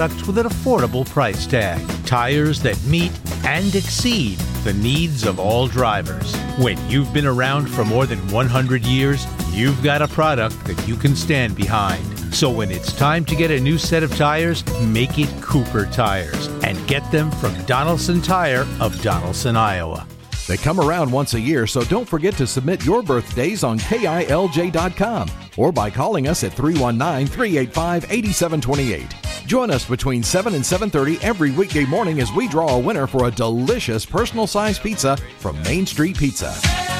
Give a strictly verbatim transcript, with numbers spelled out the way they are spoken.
with an affordable price tag. Tires that meet and exceed the needs of all drivers. When you've been around for more than one hundred years, you've got a product that you can stand behind. So when it's time to get a new set of tires, make it Cooper Tires and get them from Donaldson Tire of Donaldson, Iowa. They come around once a year, so don't forget to submit your birthdays on K I L J dot com or by calling us at three one nine, three eight five, eight seven two eight. Join us between seven and seven thirty every weekday morning as we draw a winner for a delicious personal-sized pizza from Main Street Pizza.